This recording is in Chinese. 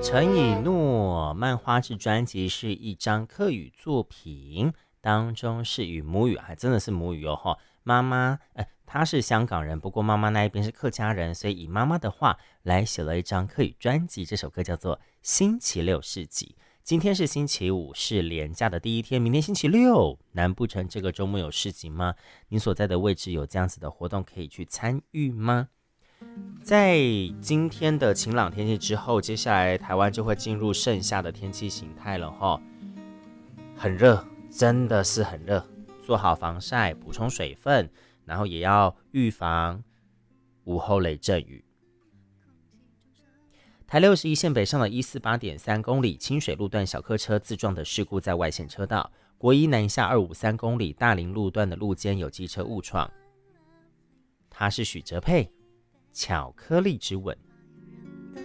陈以诺漫画志专辑是一张客语作品，当中是以母语，还真的是母语哦。妈妈，她是香港人，不过妈妈那一边是客家人，所以以妈妈的话来写了一张客语专辑。这首歌叫做《星期六市集》。今天是星期五，是连假的第一天，明天星期六，难不成这个周末有市集吗？您所在的位置有这样子的活动可以去参与吗？在今天的晴朗天气之后，接下来台湾就会进入盛夏的天气形态了哈，很热，真的是很热，做好防晒，补充水分，然后也要预防午后雷阵雨。台61线北上的148.3公里清水路段小客车自撞的事故在外线车道，国一南下253公里大林路段的路肩有机车误闯。他是许哲佩，巧克力之吻。